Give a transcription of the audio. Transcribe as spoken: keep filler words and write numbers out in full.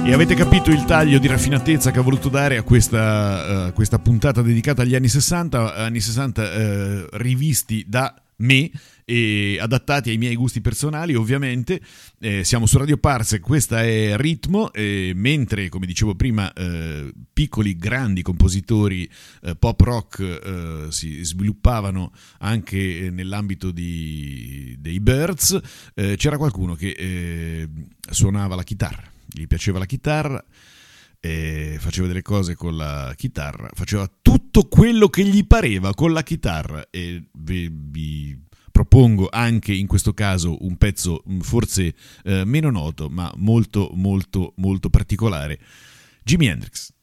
E avete capito il taglio di raffinatezza che ho voluto dare a questa, uh, questa puntata dedicata agli anni sessanta, anni sessanta uh, rivisti da me e adattati ai miei gusti personali, ovviamente. Eh, siamo su Radio Parsec, questa è Ritmo, eh, mentre, come dicevo prima, eh, piccoli grandi compositori eh, pop rock eh, si sviluppavano anche nell'ambito di, dei Byrds. Eh, c'era qualcuno che eh, suonava la chitarra, gli piaceva la chitarra, eh, faceva delle cose con la chitarra, faceva tutto quello che gli pareva con la chitarra, e vi, vi propongo anche in questo caso un pezzo forse eh, meno noto ma molto molto molto particolare: Jimi Hendrix.